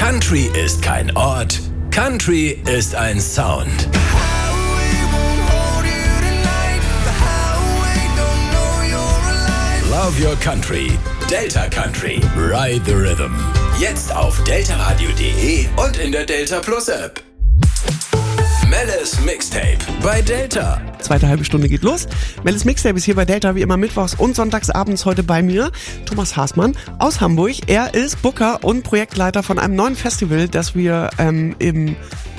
Country ist kein Ort, Country ist ein Sound. Love your country. Delta Country. Ride the Rhythm. Jetzt auf deltaradio.de und in der Delta Plus App. Melles Mixtape bei Delta. Zweite halbe Stunde geht los. Melles Mixtape ist hier bei Delta wie immer mittwochs und sonntagsabends heute bei mir. Thomas Haßmann aus Hamburg. Er ist Booker und Projektleiter von einem neuen Festival, das wir im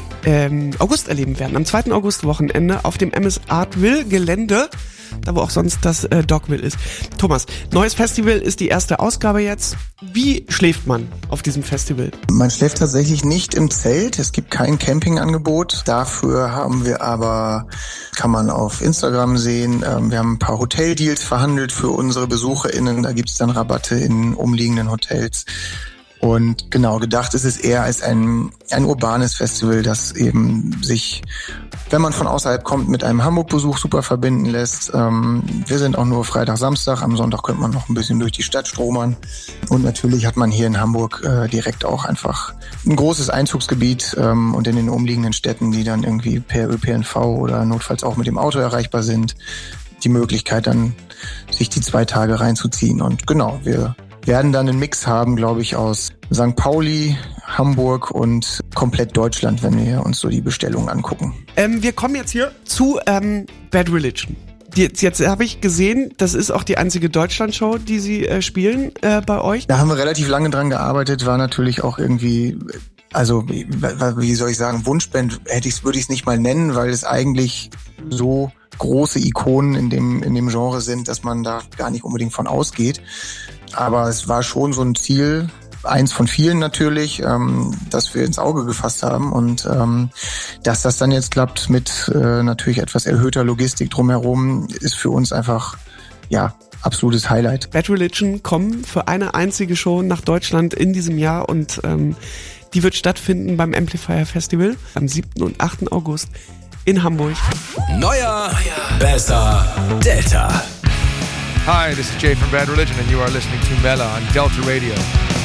August erleben werden. Am 2. August-Wochenende auf dem MS Artville Gelände. Da wo auch sonst das Dogville ist. Thomas, neues Festival ist die erste Ausgabe jetzt. Wie schläft man auf diesem Festival? Man schläft tatsächlich nicht im Zelt. Es gibt kein Campingangebot. Dafür haben wir aber, kann man auf Instagram sehen, wir haben ein paar Hoteldeals verhandelt für unsere BesucherInnen. Da gibt es dann Rabatte in umliegenden Hotels. Und genau, gedacht ist es eher als ein urbanes Festival, das eben sich, wenn man von außerhalb kommt, mit einem Hamburg-Besuch super verbinden lässt. Wir sind auch nur Freitag, Samstag. Am Sonntag könnte man noch ein bisschen durch die Stadt stromern. Und natürlich hat man hier in Hamburg direkt auch einfach ein großes Einzugsgebiet und in den umliegenden Städten, die dann irgendwie per ÖPNV oder notfalls auch mit dem Auto erreichbar sind, die Möglichkeit dann, sich die 2 Tage reinzuziehen. Und genau, wir werden dann einen Mix haben, glaube ich, aus St. Pauli, Hamburg und komplett Deutschland, wenn wir uns so die Bestellungen angucken. Wir kommen jetzt hier zu Bad Religion. Jetzt habe ich gesehen, das ist auch die einzige Deutschland-Show, die Sie spielen bei euch. Da haben wir relativ lange dran gearbeitet, war natürlich auch irgendwie, also wie soll ich sagen, Wunschband würde ich es nicht mal nennen, weil es eigentlich so große Ikonen in dem Genre sind, dass man da gar nicht unbedingt von ausgeht. Aber es war schon so ein Ziel, eins von vielen natürlich, das wir ins Auge gefasst haben. Und dass das dann jetzt klappt mit natürlich etwas erhöhter Logistik drumherum, ist für uns einfach, ja, absolutes Highlight. Bad Religion kommen für eine einzige Show nach Deutschland in diesem Jahr und die wird stattfinden beim Amplifier Festival am 7. und 8. August in Hamburg. Neuer, besser, Delta. Hi, this is Jay from Bad Religion and you are listening to Mela on Delta Radio.